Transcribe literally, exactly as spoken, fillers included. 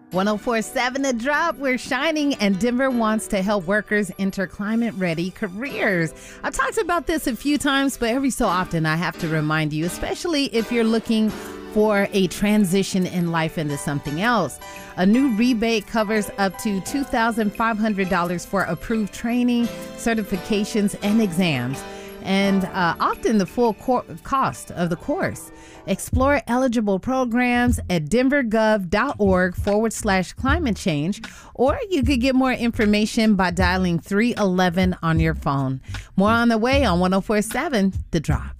ten forty-seven The Drop, we're shining, and Denver wants to help workers enter climate-ready careers. I've talked about this a few times, but every so often I have to remind you, especially if you're looking for a transition in life into something else. A new rebate covers up to two thousand five hundred dollars for approved training, certifications, and exams, and uh, often the full cor- cost of the course. Explore eligible programs at denvergov.org forward slash climate change, or you could get more information by dialing three eleven on your phone. More on the way on ten forty-seven The Drop.